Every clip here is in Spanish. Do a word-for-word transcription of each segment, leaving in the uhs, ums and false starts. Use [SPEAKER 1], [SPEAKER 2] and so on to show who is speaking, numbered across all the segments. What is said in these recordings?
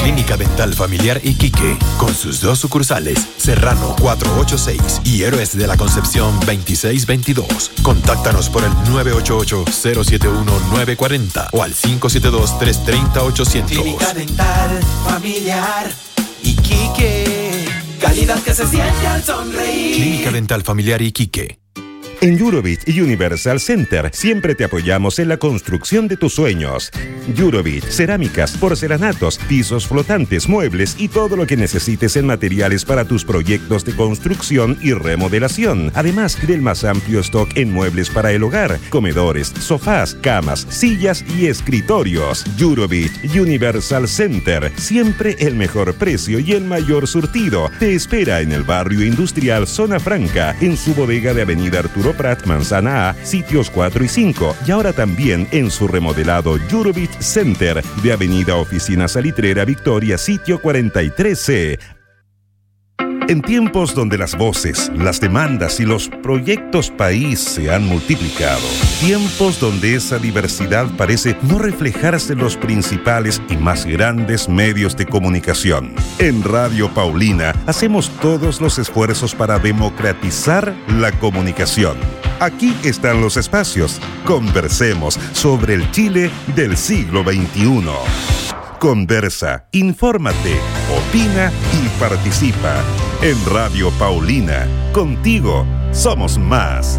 [SPEAKER 1] Clínica Dental Familiar Iquique, con sus dos sucursales, Serrano cuatrocientos ochenta y seis y Héroes de la Concepción veintiséis veintidós. Contáctanos por el nueve ocho ocho, cero siete uno, nueve cuatro cero o al cinco siete dos, tres tres cero, ochocientos.
[SPEAKER 2] Clínica Dental Familiar Iquique, calidad que se siente al sonreír.
[SPEAKER 1] Clínica Dental Familiar Iquique.
[SPEAKER 3] En Eurobit Universal Center siempre te apoyamos en la construcción de tus sueños. Eurobit, cerámicas, porcelanatos, pisos flotantes, muebles y todo lo que necesites en materiales para tus proyectos de construcción y remodelación. Además del más amplio stock en muebles para el hogar, comedores, sofás, camas, sillas y escritorios. Eurobit Universal Center, siempre el mejor precio y el mayor surtido. Te espera en el barrio industrial Zona Franca, en su bodega de Avenida Arturo Prat, Manzana A, sitios cuatro y cinco, y ahora también en su remodelado Eurobit Center de Avenida Oficina Salitrera Victoria, sitio cuarenta y tres C. En tiempos donde las voces, las demandas y los proyectos país se han multiplicado, tiempos donde esa diversidad parece no reflejarse en los principales y más grandes medios de comunicación, en Radio Paulina hacemos todos los esfuerzos para democratizar la comunicación. Aquí están los espacios. Conversemos sobre el Chile del siglo veintiuno. Conversa, infórmate, opina y participa. En Radio Paulina, contigo somos más.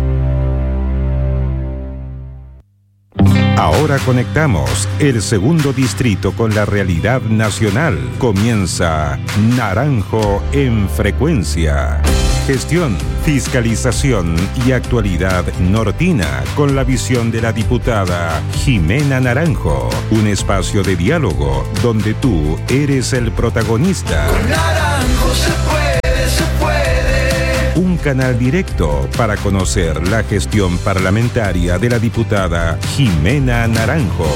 [SPEAKER 3] Ahora conectamos el segundo distrito con la realidad nacional. Comienza Naranjo en Frecuencia. Gestión, fiscalización y actualidad nortina con la visión de la diputada Jimena Naranjo. Un espacio de diálogo donde tú eres el protagonista.
[SPEAKER 2] Con Naranjo se puede, se puede.
[SPEAKER 3] Un canal directo para conocer la gestión parlamentaria de la diputada Jimena Naranjo.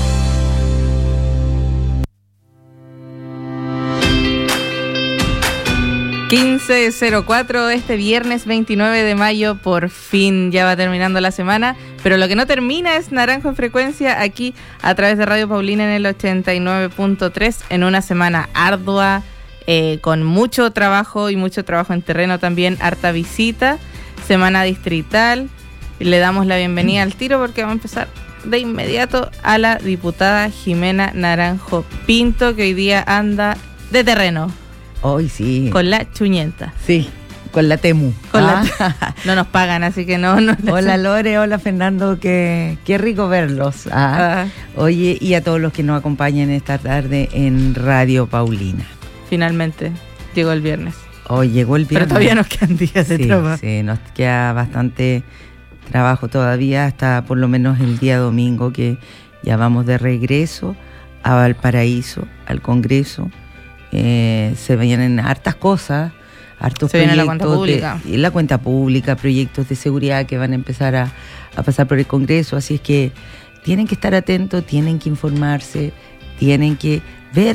[SPEAKER 4] quince cero cuatro, este viernes veintinueve de mayo, por fin ya va terminando la semana, pero lo que no termina es Naranjo en Frecuencia, aquí a través de Radio Paulina en el ochenta y nueve punto tres, en una semana ardua, eh, con mucho trabajo y mucho trabajo en terreno también, harta visita, semana distrital. Le damos la bienvenida al tiro porque vamos a empezar de inmediato a la diputada Jimena Naranjo Pinto, que hoy día anda de terreno.
[SPEAKER 5] Hoy sí.
[SPEAKER 4] Con la chuñenta.
[SPEAKER 5] Sí, con la Temu.
[SPEAKER 4] Con
[SPEAKER 5] ah.
[SPEAKER 4] la no nos pagan, así que no. no
[SPEAKER 5] hola Lore, hola Fernando, qué, qué rico verlos. Ah. Ah. Oye, y a todos los que nos acompañan esta tarde en Radio Paulina.
[SPEAKER 4] Finalmente, llegó el viernes.
[SPEAKER 5] Hoy llegó el viernes.
[SPEAKER 4] Pero todavía nos quedan días de
[SPEAKER 5] sí,
[SPEAKER 4] trabajo.
[SPEAKER 5] Sí, nos queda bastante trabajo todavía, hasta por lo menos el día domingo, que ya vamos de regreso a Valparaíso, al Congreso. Eh, se vienen hartas cosas, hartos
[SPEAKER 4] se
[SPEAKER 5] proyectos.
[SPEAKER 4] Viene la cuenta pública.
[SPEAKER 5] De, la cuenta pública, proyectos de seguridad que van a empezar a, a pasar por el Congreso, así es que tienen que estar atentos, tienen que informarse, tienen que ver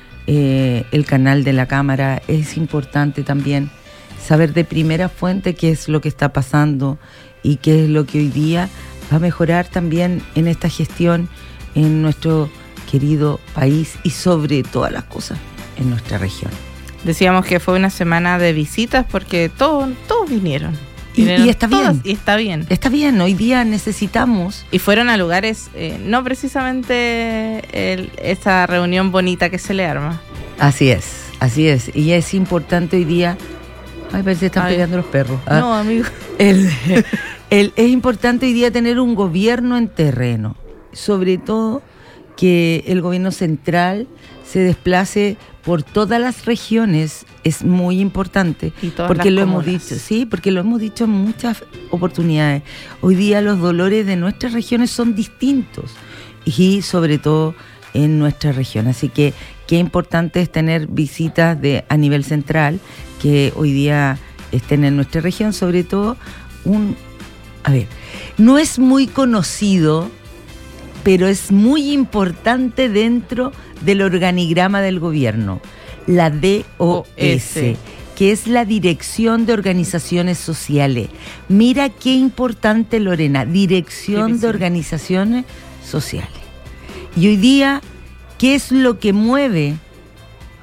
[SPEAKER 5] eh, el canal de la Cámara. Es importante también saber de primera fuente qué es lo que está pasando y qué es lo que hoy día va a mejorar también en esta gestión en nuestro querido país y sobre todas las cosas en nuestra región.
[SPEAKER 4] Decíamos que fue una semana de visitas porque todos todos vinieron.
[SPEAKER 5] Y,
[SPEAKER 4] vinieron
[SPEAKER 5] y está
[SPEAKER 4] todas,
[SPEAKER 5] bien.
[SPEAKER 4] Y está bien.
[SPEAKER 5] Está bien, hoy día necesitamos.
[SPEAKER 4] Y fueron a lugares, eh, no precisamente el, esa reunión bonita que se le arma.
[SPEAKER 5] Así es, así es. Y es importante hoy día. Ay, parece que están Ay. pegando los perros. Ah,
[SPEAKER 4] no, amigo.
[SPEAKER 5] El, el, es importante hoy día tener un gobierno en terreno. Sobre todo que el gobierno central se desplace por todas las regiones, es muy importante,
[SPEAKER 4] y todas
[SPEAKER 5] porque
[SPEAKER 4] las
[SPEAKER 5] lo
[SPEAKER 4] comunas.
[SPEAKER 5] hemos dicho, sí, porque lo hemos dicho en muchas oportunidades. Hoy día los dolores de nuestras regiones son distintos y sobre todo en nuestra región, así que qué importante es tener visitas de a nivel central que hoy día estén en nuestra región, sobre todo un, a ver, no es muy conocido, pero es muy importante dentro del organigrama del gobierno, la D O S, que es la Dirección de Organizaciones Sociales. Mira qué importante, Lorena, Dirección de Organizaciones Sociales. Y hoy día, ¿qué es lo que mueve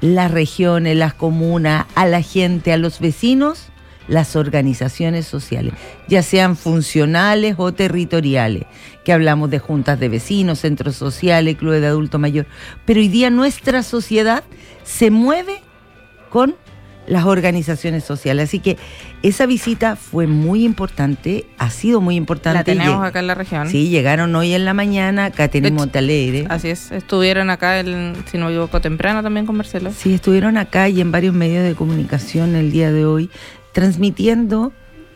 [SPEAKER 5] las regiones, las comunas, a la gente, a los vecinos, las organizaciones sociales, ya sean funcionales o territoriales, que hablamos de juntas de vecinos, centros sociales, clubes de adulto mayor, pero hoy día nuestra sociedad se mueve con las organizaciones sociales, así que esa visita fue muy importante, ha sido muy importante.
[SPEAKER 4] La tenemos acá en la región.
[SPEAKER 5] Sí, llegaron hoy en la mañana, acá tenemos Montalegre.
[SPEAKER 4] Así es, estuvieron acá, el, si no me equivoco, temprano también con Marcelo.
[SPEAKER 5] Sí, estuvieron acá y en varios medios de comunicación el día de hoy, transmitiendo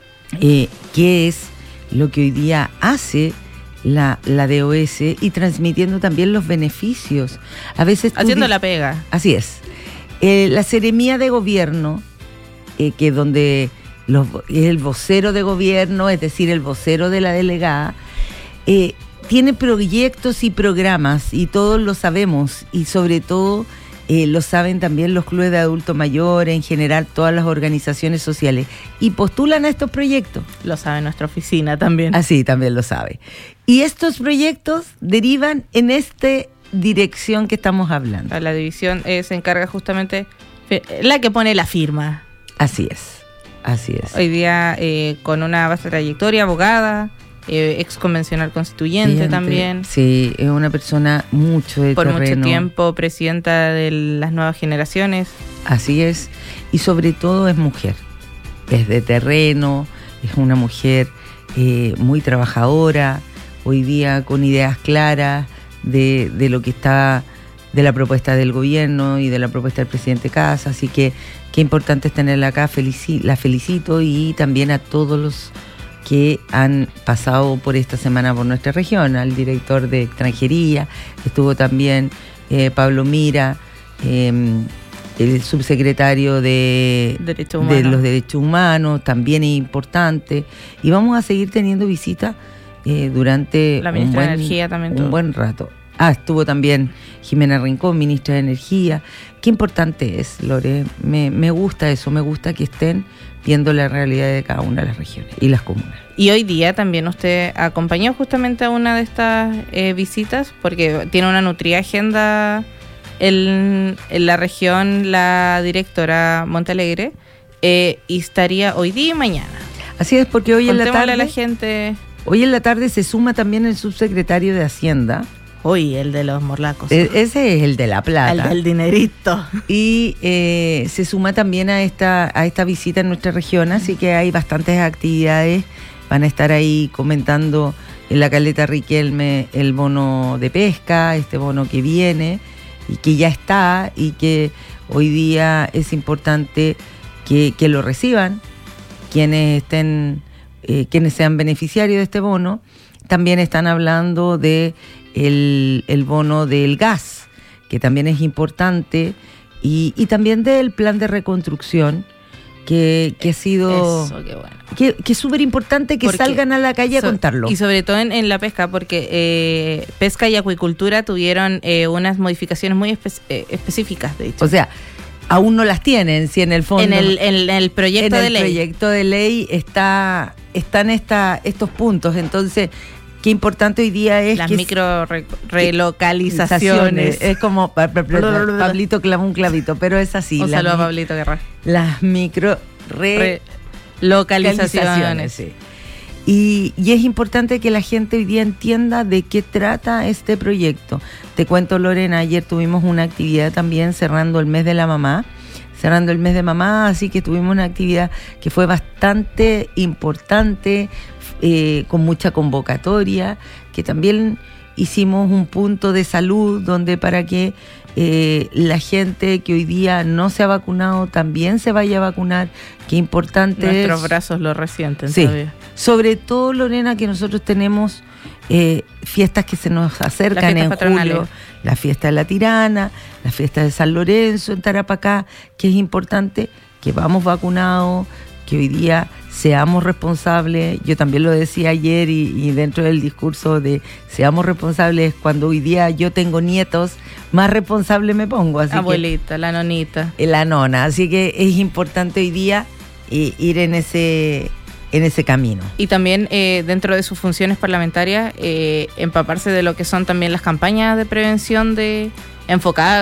[SPEAKER 5] eh, qué es lo que hoy día hace la, la D O S y transmitiendo también los beneficios. A veces
[SPEAKER 4] haciendo la pega.
[SPEAKER 5] Así es. Eh, la Seremía de Gobierno, eh, que donde los, el vocero de gobierno, es decir, el vocero de la delegada, eh, tiene proyectos y programas, y todos lo sabemos, y sobre todo eh, lo saben también los clubes de adultos mayores, en general todas las organizaciones sociales, y postulan a estos proyectos.
[SPEAKER 4] Lo sabe nuestra oficina también.
[SPEAKER 5] Así también lo sabe. Y estos proyectos derivan en este dirección que estamos hablando.
[SPEAKER 4] La división eh, se encarga justamente, la que pone la firma.
[SPEAKER 5] Así es, así es.
[SPEAKER 4] Hoy día eh, con una vasta trayectoria, abogada, eh, ex convencional constituyente Siguiente, también.
[SPEAKER 5] Sí, es una persona mucho de
[SPEAKER 4] Por
[SPEAKER 5] terreno.
[SPEAKER 4] mucho tiempo presidenta de las nuevas generaciones.
[SPEAKER 5] Así es, y sobre todo es mujer, es de terreno, es una mujer eh, muy trabajadora, hoy día con ideas claras, De, de lo que está, de la propuesta del gobierno y de la propuesta del presidente Kast, así que qué importante es tenerla acá, felici- la felicito, y también a todos los que han pasado por esta semana por nuestra región, al director de extranjería, estuvo también eh, Pablo Mira, eh, el subsecretario de,
[SPEAKER 4] Derecho
[SPEAKER 5] de los Derechos Humanos, también es importante, y vamos a seguir teniendo visitas Eh, durante
[SPEAKER 4] la ministra
[SPEAKER 5] un buen,
[SPEAKER 4] de Energía también
[SPEAKER 5] un
[SPEAKER 4] tuvo.
[SPEAKER 5] buen rato. Ah, estuvo también Jimena Rincón, ministra de Energía. Qué importante es, Lore. Me, me gusta eso, me gusta que estén viendo la realidad de cada una de las regiones y las comunas.
[SPEAKER 4] Y hoy día también usted acompañó justamente a una de estas eh, visitas, porque tiene una nutrida agenda en, en la región la directora Montalegre, eh, y estaría hoy día y mañana.
[SPEAKER 5] Así es, porque hoy en la tarde...
[SPEAKER 4] a la gente...
[SPEAKER 5] Hoy en la tarde se suma también el subsecretario de Hacienda.
[SPEAKER 4] Hoy, el de los morlacos.
[SPEAKER 5] E- ese es el de la plata.
[SPEAKER 4] El del dinerito.
[SPEAKER 5] Y eh, se suma también a esta, a esta visita en nuestra región, así que hay bastantes actividades. Van a estar ahí comentando en la Caleta Riquelme el bono de pesca, este bono que viene y que ya está, y que hoy día es importante que, que lo reciban quienes estén... Eh, quienes sean beneficiarios de este bono. También están hablando de el, el bono del gas, que también es importante, y, y también del plan de reconstrucción, que, que ha sido...
[SPEAKER 4] Eso, qué bueno.
[SPEAKER 5] Que, que es súper importante que
[SPEAKER 4] Porque
[SPEAKER 5] salgan a la calle
[SPEAKER 4] so,
[SPEAKER 5] a contarlo.
[SPEAKER 4] Y sobre todo en, en la pesca, porque eh, pesca y acuicultura tuvieron eh, unas modificaciones muy espe- eh, específicas, de hecho.
[SPEAKER 5] O sea, aún no las tienen, si en el fondo...
[SPEAKER 4] En el, en el proyecto
[SPEAKER 5] en
[SPEAKER 4] de
[SPEAKER 5] el
[SPEAKER 4] ley.
[SPEAKER 5] proyecto de ley está, están esta, estos puntos. Entonces, qué importante hoy día es
[SPEAKER 4] las
[SPEAKER 5] que...
[SPEAKER 4] micro re- relocalizaciones.
[SPEAKER 5] Es como... Pablito clavó un clavito, pero es así.
[SPEAKER 4] Un saludo a Pablito Guerra.
[SPEAKER 5] Las micro re-
[SPEAKER 4] relocalizaciones.
[SPEAKER 5] Sí. Y, y es importante que la gente hoy día entienda de qué trata este proyecto. Te cuento, Lorena, ayer tuvimos una actividad también cerrando el mes de la mamá, cerrando el mes de mamá, así que tuvimos una actividad que fue bastante importante, eh, con mucha convocatoria, que también hicimos un punto de salud donde para que eh, la gente que hoy día no se ha vacunado también se vaya a vacunar. Qué importante
[SPEAKER 4] Nuestros
[SPEAKER 5] es.
[SPEAKER 4] brazos lo resienten
[SPEAKER 5] Sí.
[SPEAKER 4] todavía.
[SPEAKER 5] Sobre todo, Lorena, que nosotros tenemos eh, fiestas que se nos acercan en julio, la fiesta de la Tirana, la fiesta de San Lorenzo en Tarapacá, que es importante que vamos vacunados, que hoy día seamos responsables. Yo también lo decía ayer y, y dentro del discurso de seamos responsables, cuando hoy día yo tengo nietos, más responsable me pongo. Así
[SPEAKER 4] Abuelita,
[SPEAKER 5] que,
[SPEAKER 4] la nonita.
[SPEAKER 5] La nona, así que es importante hoy día eh, ir en ese... en ese camino.
[SPEAKER 4] Y también eh, dentro de sus funciones parlamentarias, eh, empaparse de lo que son también las campañas de prevención de enfocadas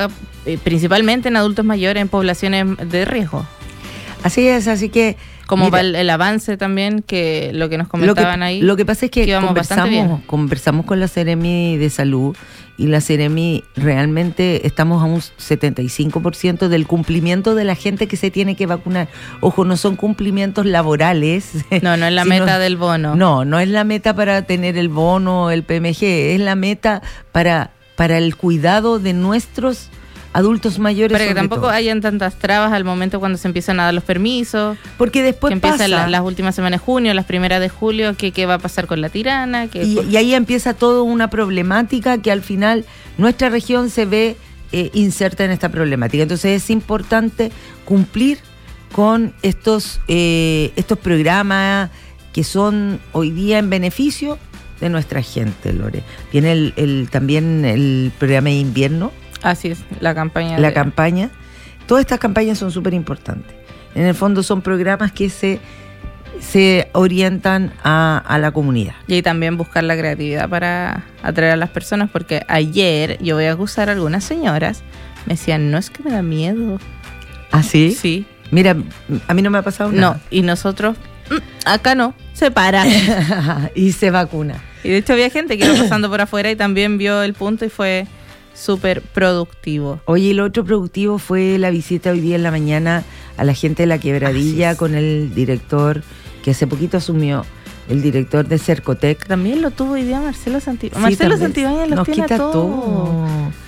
[SPEAKER 4] eh, principalmente en adultos mayores, en poblaciones de riesgo.
[SPEAKER 5] Así es, así que...
[SPEAKER 4] Como
[SPEAKER 5] mira,
[SPEAKER 4] va el, el avance también, que lo que nos comentaban
[SPEAKER 5] lo que,
[SPEAKER 4] ahí.
[SPEAKER 5] Lo que pasa es que,
[SPEAKER 4] que
[SPEAKER 5] conversamos, conversamos con la Seremi de Salud y la Seremi realmente estamos a un setenta y cinco por ciento del cumplimiento de la gente que se tiene que vacunar. Ojo, no son cumplimientos laborales.
[SPEAKER 4] No, no es la
[SPEAKER 5] sino,
[SPEAKER 4] meta del bono.
[SPEAKER 5] No, no es la meta para tener el bono, el P M G, es la meta para, para el cuidado de nuestros adultos mayores.
[SPEAKER 4] Para que tampoco todo. hayan tantas trabas al momento cuando se empiezan a dar los permisos.
[SPEAKER 5] Porque después
[SPEAKER 4] que empiezan
[SPEAKER 5] pasa,
[SPEAKER 4] la, las últimas semanas de junio, las primeras de julio, que qué va a pasar con la tirana. Que
[SPEAKER 5] y, y ahí empieza toda una problemática que al final nuestra región se ve eh, inserta en esta problemática. Entonces es importante cumplir con estos, eh, estos programas que son hoy día en beneficio de nuestra gente, Lore. Viene el, el, también el programa de invierno.
[SPEAKER 4] Así es, la campaña.
[SPEAKER 5] La
[SPEAKER 4] de...
[SPEAKER 5] campaña. Todas estas campañas son súper importantes. En el fondo son programas que se, se orientan a, a la comunidad.
[SPEAKER 4] Y también buscar la creatividad para atraer a las personas, porque ayer, yo voy a acusar a algunas señoras, me decían, no es que me da miedo.
[SPEAKER 5] ¿Ah, sí?
[SPEAKER 4] Sí.
[SPEAKER 5] Mira, a mí no me ha pasado nada.
[SPEAKER 4] No, y nosotros, acá no, se para.
[SPEAKER 5] Y se vacuna.
[SPEAKER 4] Y de hecho había gente que iba pasando por afuera y también vio el punto y fue... súper productivo.
[SPEAKER 5] Oye, el otro productivo fue la visita hoy día en la mañana a la gente de La Quebradilla es. con el director, que hace poquito asumió, el director de Cercotec.
[SPEAKER 4] También lo tuvo hoy día Marcelo Santibáñez. Sí, Marcelo Santibáñez los
[SPEAKER 5] nos
[SPEAKER 4] tiene
[SPEAKER 5] quita
[SPEAKER 4] todo.
[SPEAKER 5] todo.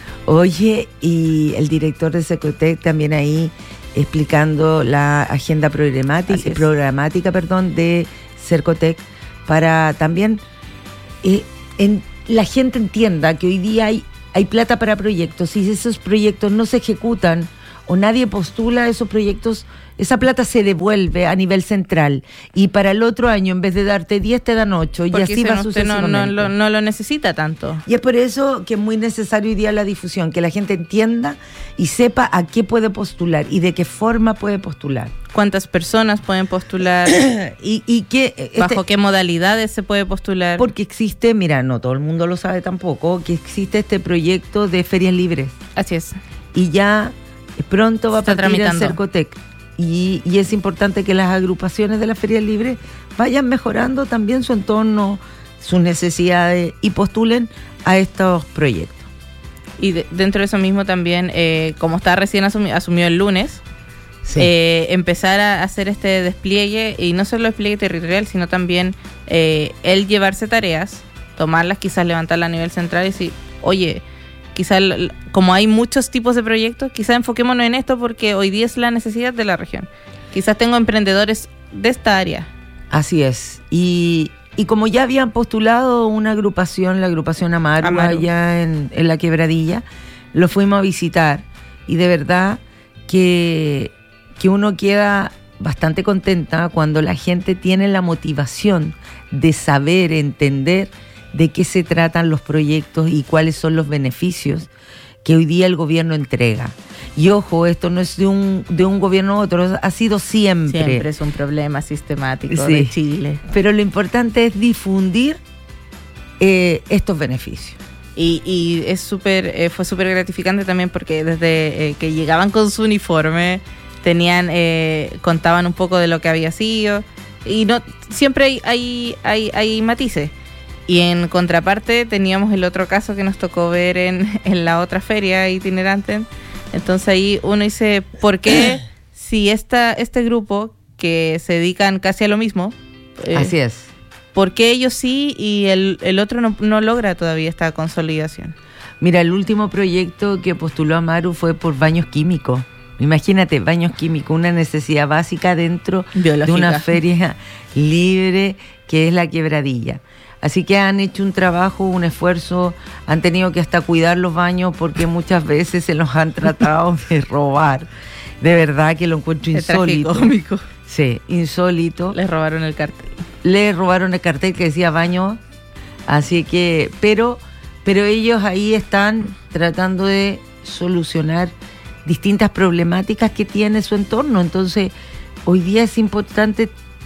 [SPEAKER 5] Oye, y el director de Cercotec también ahí explicando la agenda programática, programática perdón, de Cercotec para también eh, en, la gente entienda que hoy día hay Hay plata para proyectos y si esos proyectos no se ejecutan o nadie postula esos proyectos, esa plata se devuelve a nivel central y para el otro año en vez de darte diez te dan ocho y
[SPEAKER 4] porque
[SPEAKER 5] así va
[SPEAKER 4] usted
[SPEAKER 5] sucesivamente.
[SPEAKER 4] No, no, lo, no lo necesita tanto.
[SPEAKER 5] Y es por eso que es muy necesario hoy día la difusión, que la gente entienda y sepa a qué puede postular y de qué forma puede postular.
[SPEAKER 4] ¿Cuántas personas pueden postular?
[SPEAKER 5] y, y qué, este,
[SPEAKER 4] ¿Bajo qué modalidades se puede postular?
[SPEAKER 5] Porque existe, mira, no todo el mundo lo sabe tampoco, que existe este proyecto de ferias libres.
[SPEAKER 4] Así es.
[SPEAKER 5] Y ya pronto va a partir
[SPEAKER 4] tramitando.
[SPEAKER 5] el Cercotec. Y, y es importante que las agrupaciones de las ferias libres vayan mejorando también su entorno, sus necesidades y postulen a estos proyectos.
[SPEAKER 4] Y de, dentro de eso mismo también, eh, como está recién asumi- asumió el lunes, sí. eh, empezar a hacer este despliegue, y no solo despliegue territorial, sino también eh, el llevarse tareas, tomarlas, quizás levantarlas a nivel central y decir, oye, quizás como hay muchos tipos de proyectos, quizás enfoquémonos en esto porque hoy día es la necesidad de la región. Quizás tengo emprendedores de esta área.
[SPEAKER 5] Así es. Y, y como ya habían postulado una agrupación, la agrupación Amaru, Amaru. allá en, en La Quebradilla, lo fuimos a visitar y de verdad que, que uno queda bastante contenta cuando la gente tiene la motivación de saber, entender de qué se tratan los proyectos y cuáles son los beneficios que hoy día el gobierno entrega. Y ojo, esto no es de un, de un gobierno a otro, ha sido siempre.
[SPEAKER 4] Siempre es un problema sistemático
[SPEAKER 5] sí.
[SPEAKER 4] de Chile.
[SPEAKER 5] Pero lo importante es difundir eh, estos beneficios.
[SPEAKER 4] Y, y es súper, eh, fue súper gratificante también porque desde eh, que llegaban con su uniforme, tenían, eh, contaban un poco de lo que había sido. Y no siempre hay, hay, hay, hay matices. Y en contraparte teníamos el otro caso que nos tocó ver en, en la otra feria itinerante. Entonces ahí uno dice, ¿por qué si esta, este grupo que se dedican casi a lo mismo?
[SPEAKER 5] Eh, Así es.
[SPEAKER 4] ¿Por qué ellos sí y el, el otro no, no logra todavía esta consolidación?
[SPEAKER 5] Mira, el último proyecto que postuló Amaru fue por baños químicos. Imagínate, baños químicos, una necesidad básica dentro Biológica. de una feria libre que es La Quebradilla. Así que han hecho un trabajo, un esfuerzo, han tenido que hasta cuidar los baños porque muchas veces se los han tratado de robar. De verdad que lo encuentro insólito.
[SPEAKER 4] Tragicómico.
[SPEAKER 5] Sí, insólito.
[SPEAKER 4] Les robaron el cartel.
[SPEAKER 5] Les robaron el cartel que decía baño, así que, pero, pero ellos ahí están tratando de solucionar distintas problemáticas que tiene su entorno. Entonces, hoy día es importante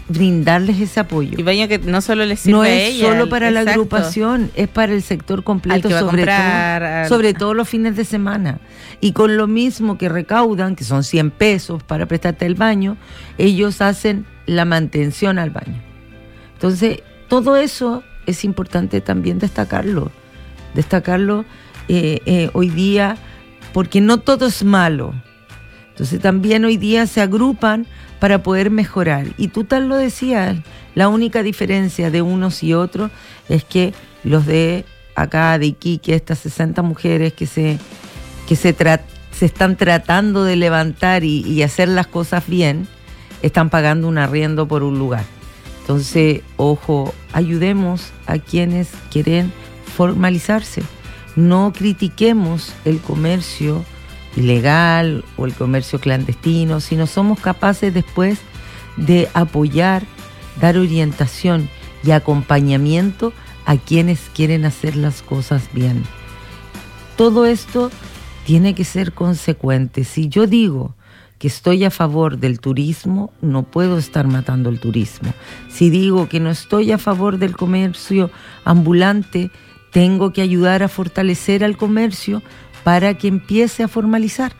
[SPEAKER 5] brindarles ese apoyo.
[SPEAKER 4] Y baño que no solo les sirve
[SPEAKER 5] no
[SPEAKER 4] a
[SPEAKER 5] es
[SPEAKER 4] ella.
[SPEAKER 5] solo para
[SPEAKER 4] exacto.
[SPEAKER 5] la agrupación, es para el sector completo,
[SPEAKER 4] Al que va a
[SPEAKER 5] sobre
[SPEAKER 4] comprar,
[SPEAKER 5] todo,
[SPEAKER 4] al...
[SPEAKER 5] sobre todo los fines de semana. Y con lo mismo que recaudan, que son cien pesos para prestarte el baño, ellos hacen la mantención al baño. Entonces, todo eso es importante también destacarlo. Destacarlo eh, eh, hoy día, porque no todo es malo. Entonces también hoy día se agrupan para poder mejorar. Y tú tal lo decías, la única diferencia de unos y otros es que los de acá de Iquique, estas sesenta mujeres que se, que se, tra- se están tratando de levantar y, y hacer las cosas bien, están pagando un arriendo por un lugar. Entonces, ojo, ayudemos a quienes quieren formalizarse. No critiquemos el comercio ilegal o el comercio clandestino, sino somos capaces después de apoyar, dar orientación y acompañamiento a quienes quieren hacer las cosas bien. Todo esto tiene que ser consecuente. Si yo digo que estoy a favor del turismo, no puedo estar matando el turismo. Si digo que no estoy a favor del comercio ambulante, tengo que ayudar a fortalecer al comercio para que empiece a formalizar.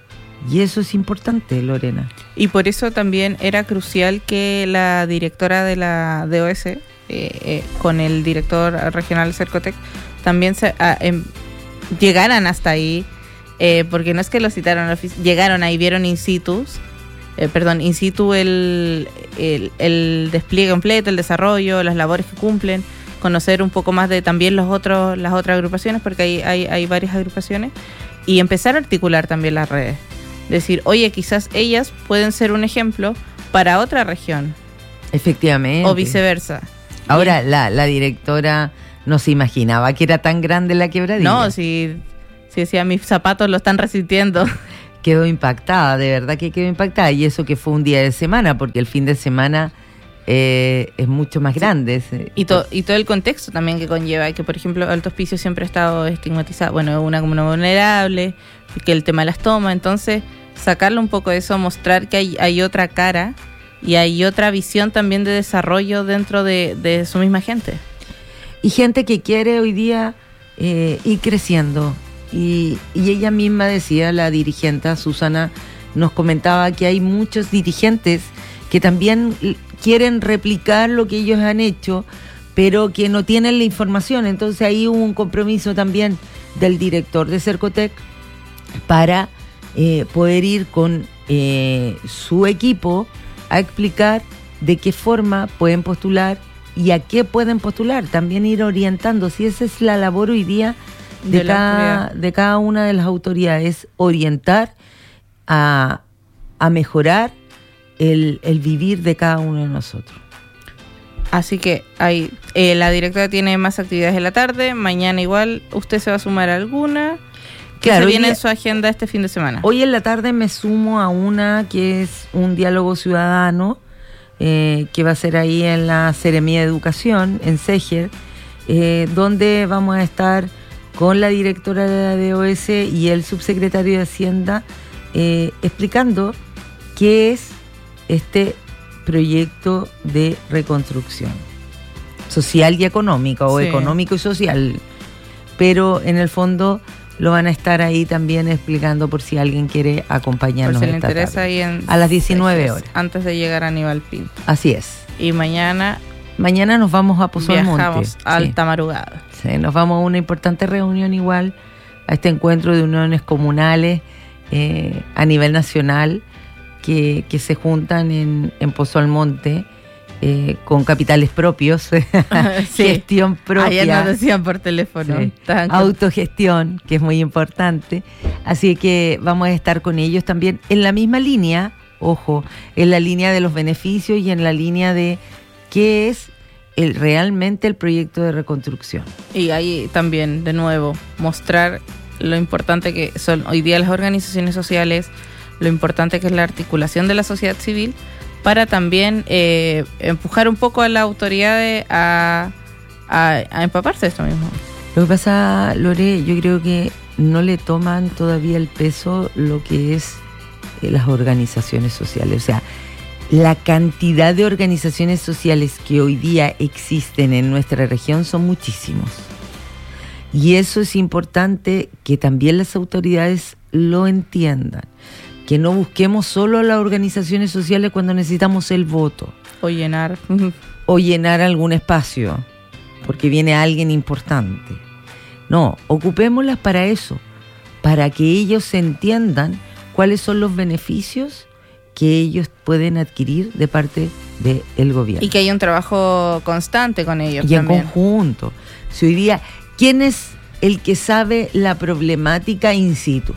[SPEAKER 5] Y eso es importante, Lorena.
[SPEAKER 4] Y por eso también era crucial que la directora de la D O S, eh, eh, con el director regional Cercotec, también se, a, em, llegaran hasta ahí, eh, porque no es que lo citaron, llegaron ahí, vieron in situ, eh, perdón, in situ el, el, el despliegue completo, el desarrollo, las labores que cumplen, conocer un poco más de también los otros, las otras agrupaciones, porque hay, hay, hay varias agrupaciones, y empezar a articular también las redes. Decir, oye, quizás ellas pueden ser un ejemplo para otra región.
[SPEAKER 5] Efectivamente.
[SPEAKER 4] O viceversa.
[SPEAKER 5] Ahora, la, la directora no se imaginaba que era tan grande la quebradilla.
[SPEAKER 4] No, si, si decía, mis zapatos lo están resintiendo.
[SPEAKER 5] Quedó impactada, de verdad que quedó impactada. Y eso que fue un día de semana, porque el fin de semana eh, es mucho más grande. Sí.
[SPEAKER 4] Y, to, y todo el contexto también que conlleva, que por ejemplo Alto Hospicio siempre ha estado estigmatizado, bueno, es una comuna vulnerable, que el tema de las tomas, entonces sacarle un poco de eso, mostrar que hay, hay otra cara y hay otra visión también de desarrollo dentro de, de su misma gente.
[SPEAKER 5] Y gente que quiere hoy día eh, ir creciendo. Y, y ella misma decía, la dirigente Susana, nos comentaba que hay muchos dirigentes que también quieren replicar lo que ellos han hecho, pero que no tienen la información. Entonces ahí hubo un compromiso también del director de Cercotec para eh, poder ir con eh, su equipo a explicar de qué forma pueden postular y a qué pueden postular. También ir orientando, si esa es la labor hoy día de, de, cada, de cada una de las autoridades, orientar a, a mejorar el, el vivir de cada uno de nosotros.
[SPEAKER 4] Así que hay, eh, la directora tiene más actividades en la tarde, mañana igual, ¿usted se va a sumar a alguna? ¿Qué claro, se viene día, en su agenda este fin de semana?
[SPEAKER 5] Hoy en la tarde me sumo a una que es un diálogo ciudadano, eh, que va a ser ahí en la Seremía de Educación, en Seger, eh, donde vamos a estar con la directora de la D O S y el subsecretario de Hacienda, eh, explicando qué es este proyecto de reconstrucción social y económica, o sí. económico y social, pero en el fondo lo van a estar ahí también explicando por si alguien quiere acompañarnos.
[SPEAKER 4] Por si le
[SPEAKER 5] esta
[SPEAKER 4] interesa
[SPEAKER 5] tarde,
[SPEAKER 4] ahí en
[SPEAKER 5] a las diecinueve horas.
[SPEAKER 4] Antes de llegar a Aníbal Pinto.
[SPEAKER 5] Así es.
[SPEAKER 4] Y mañana...
[SPEAKER 5] Mañana nos vamos a Pozo Almonte.
[SPEAKER 4] Viajamos a Alta Marugada.
[SPEAKER 5] Sí, nos vamos a una importante reunión igual, a este encuentro de uniones comunales eh, a nivel nacional que, que se juntan en, en Pozo Almonte. Eh, con capitales propios, sí. Gestión propia.
[SPEAKER 4] Ayer nos decían por teléfono.
[SPEAKER 5] Sí. Autogestión, que es muy importante. Así que vamos a estar con ellos también en la misma línea, ojo, en la línea de los beneficios y en la línea de qué es el, realmente el proyecto de reconstrucción.
[SPEAKER 4] Y ahí también, de nuevo, mostrar lo importante que son hoy día las organizaciones sociales, lo importante que es la articulación de la sociedad civil, para también eh, empujar un poco a las autoridades a, a, a empaparse de esto mismo.
[SPEAKER 5] Lo que pasa, Lore, yo creo que no le toman todavía el peso lo que es eh, las organizaciones sociales. O sea, la cantidad de organizaciones sociales que hoy día existen en nuestra región son muchísimos. Y eso es importante que también las autoridades lo entiendan. Que no busquemos solo a las organizaciones sociales cuando necesitamos el voto.
[SPEAKER 4] O llenar.
[SPEAKER 5] O llenar algún espacio, porque viene alguien importante. No, ocupémoslas para eso, para que ellos entiendan cuáles son los beneficios que ellos pueden adquirir de parte del gobierno.
[SPEAKER 4] Y que haya un trabajo constante con ellos
[SPEAKER 5] y
[SPEAKER 4] también.
[SPEAKER 5] En conjunto. Si hoy día, ¿quién es el que sabe la problemática in situ?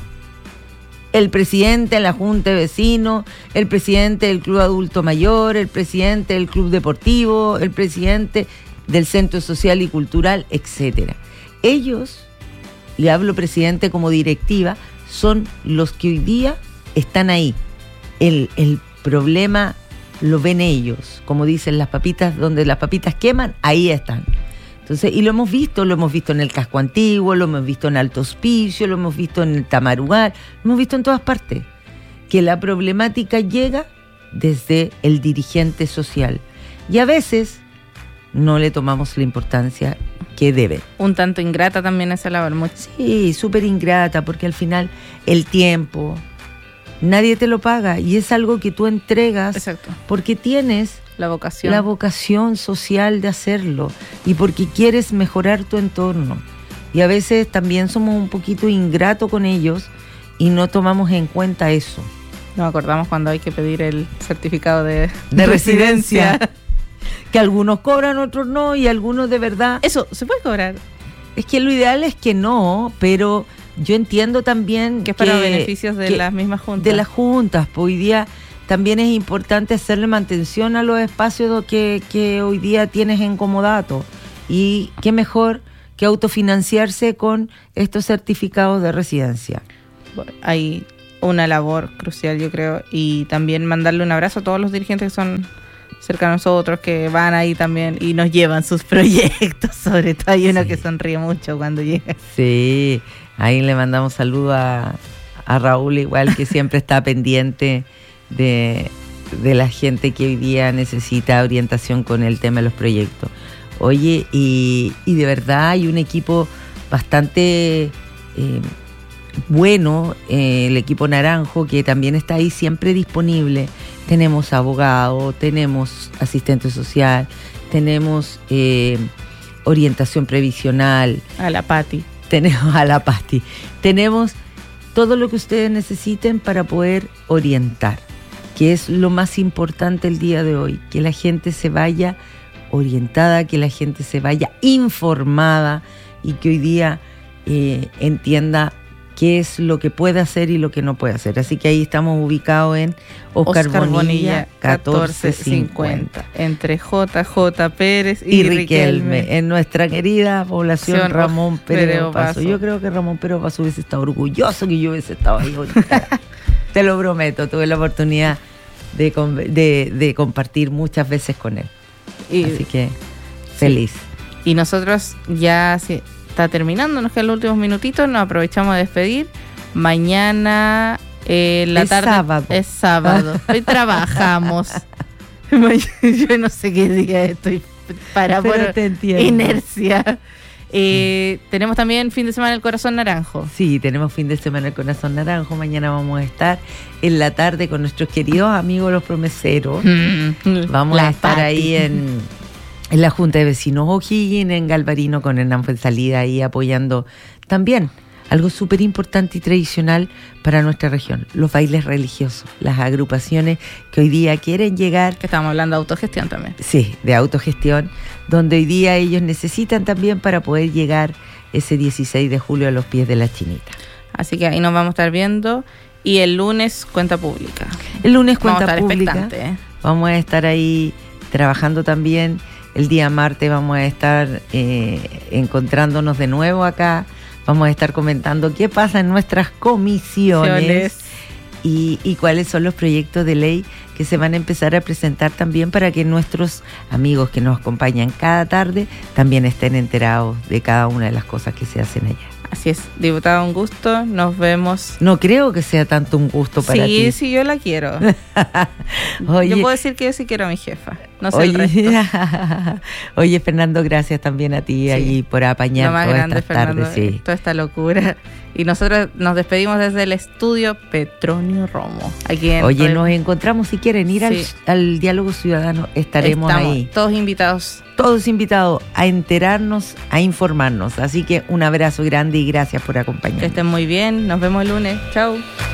[SPEAKER 5] El presidente de la Junta de Vecinos, el presidente del Club Adulto Mayor, el presidente del Club Deportivo, el presidente del Centro Social y Cultural, etcétera. Ellos, le hablo presidente como directiva, son los que hoy día están ahí. El, el problema lo ven ellos, como dicen las papitas, donde las papitas queman, ahí están. Entonces, y lo hemos visto, lo hemos visto en el Casco Antiguo, lo hemos visto en Alto Hospicio, lo hemos visto en el Tamarugal, lo hemos visto en todas partes, que la problemática llega desde el dirigente social. Y a veces no le tomamos la importancia que debe.
[SPEAKER 4] Un tanto ingrata también esa labor. Muy...
[SPEAKER 5] Sí, súper ingrata, porque al final el tiempo, nadie te lo paga y es algo que tú entregas.
[SPEAKER 4] Exacto.
[SPEAKER 5] Porque tienes
[SPEAKER 4] la vocación.
[SPEAKER 5] la vocación social de hacerlo y porque quieres mejorar tu entorno. Y a veces también somos un poquito ingratos con ellos y no tomamos en cuenta eso.
[SPEAKER 4] Nos acordamos cuando hay que pedir el certificado de,
[SPEAKER 5] de residencia. residencia. Que algunos cobran, otros no, y algunos de verdad...
[SPEAKER 4] Eso, ¿se puede cobrar?
[SPEAKER 5] Es que lo ideal es que no, pero yo entiendo también
[SPEAKER 4] que es para que, beneficios de las mismas juntas.
[SPEAKER 5] De las juntas, pues hoy día también es importante hacerle mantención a los espacios que, que hoy día tienes en comodato. Y qué mejor que autofinanciarse con estos certificados de residencia.
[SPEAKER 4] Bueno, hay una labor crucial, yo creo, y también mandarle un abrazo a todos los dirigentes que son cerca de nosotros, que van ahí también y nos llevan sus proyectos. Sobre todo hay uno sí. que sonríe mucho cuando llega.
[SPEAKER 5] Sí, ahí le mandamos saludos a, a Raúl, igual que siempre está pendiente de, de la gente que hoy día necesita orientación con el tema de los proyectos. Oye, y, y de verdad hay un equipo bastante eh, bueno, eh, el equipo Naranjo, que también está ahí siempre disponible. Tenemos abogado, tenemos asistente social, tenemos eh, orientación previsional.
[SPEAKER 4] A la Pati.
[SPEAKER 5] Tenemos a la Pati. Tenemos todo lo que ustedes necesiten para poder orientar, que es lo más importante el día de hoy, que la gente se vaya orientada, que la gente se vaya informada y que hoy día eh, entienda qué es lo que puede hacer y lo que no puede hacer. Así que ahí estamos ubicados en Oscar, Oscar Bonilla, Bonilla catorce cincuenta.
[SPEAKER 4] Entre J J Pérez y,
[SPEAKER 5] y Riquelme, Riquelme, en nuestra querida población Sion Ramón Pérez Paso. Yo creo que Ramón Pérez Paso hubiese estado orgulloso que yo hubiese estado ahí ahorita. Te lo prometo, tuve la oportunidad de, de, de compartir muchas veces con él. Y, Así que feliz.
[SPEAKER 4] Sí. Y nosotros ya... Sí, está terminando, nos quedan los últimos minutitos, nos aprovechamos de despedir. Mañana eh, la
[SPEAKER 5] es
[SPEAKER 4] tarde
[SPEAKER 5] sábado.
[SPEAKER 4] es sábado. Hoy trabajamos. Yo no sé qué día estoy para por inercia. Eh, tenemos también fin de semana el Corazón Naranjo.
[SPEAKER 5] Sí, tenemos fin de semana el Corazón Naranjo. Mañana vamos a estar en la tarde con nuestros queridos amigos los promeseros. Vamos la a estar Pati. ahí en... En la Junta de Vecinos O'Higgins, en Galvarino, con Hernán Fuenzalida ahí apoyando también algo súper importante y tradicional para nuestra región, los bailes religiosos, las agrupaciones que hoy día quieren llegar.
[SPEAKER 4] Que estamos hablando de autogestión también.
[SPEAKER 5] Sí, de autogestión, donde hoy día ellos necesitan también para poder llegar ese dieciséis de julio a los pies de la Chinita.
[SPEAKER 4] Así que ahí nos vamos a estar viendo. Y el lunes, cuenta pública.
[SPEAKER 5] El lunes, cuenta
[SPEAKER 4] vamos
[SPEAKER 5] pública.
[SPEAKER 4] ¿eh?
[SPEAKER 5] Vamos a estar ahí trabajando también. El día martes vamos a estar eh, encontrándonos de nuevo acá. Vamos a estar comentando qué pasa en nuestras comisiones y, y cuáles son los proyectos de ley que se van a empezar a presentar también para que nuestros amigos que nos acompañan cada tarde también estén enterados de cada una de las cosas que se hacen allá.
[SPEAKER 4] Así es, diputada, un gusto. Nos vemos.
[SPEAKER 5] No creo que sea tanto un gusto para
[SPEAKER 4] sí,
[SPEAKER 5] ti.
[SPEAKER 4] Sí, sí, yo la quiero.
[SPEAKER 5] Oye,
[SPEAKER 4] yo puedo decir que yo sí quiero a mi jefa. No sé
[SPEAKER 5] oye,
[SPEAKER 4] el resto.
[SPEAKER 5] Oye, Fernando, gracias también a ti sí. ahí por apañar
[SPEAKER 4] Lo más
[SPEAKER 5] todas
[SPEAKER 4] grande,
[SPEAKER 5] estas
[SPEAKER 4] Fernando,
[SPEAKER 5] tardes. Sí.
[SPEAKER 4] Toda esta locura. Y nosotros nos despedimos desde el estudio Petronio Romo. Aquí en
[SPEAKER 5] Oye,
[SPEAKER 4] Re...
[SPEAKER 5] nos encontramos si quieren ir sí. al, al Diálogo Ciudadano. Estaremos
[SPEAKER 4] Estamos
[SPEAKER 5] ahí.
[SPEAKER 4] Todos invitados.
[SPEAKER 5] Todos invitados a enterarnos, a informarnos. Así que un abrazo grande y gracias por acompañarnos.
[SPEAKER 4] Que estén muy bien. Nos vemos el lunes. Chau.